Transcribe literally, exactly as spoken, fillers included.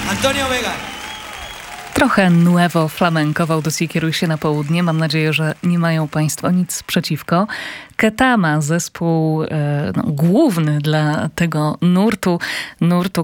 Antonio Vega. Trochę nuevo flamenco w audycji Kieruj się na południe. Mam nadzieję, że nie mają Państwo nic przeciwko. Ketama, zespół e, no, główny dla tego nurtu, nurtu,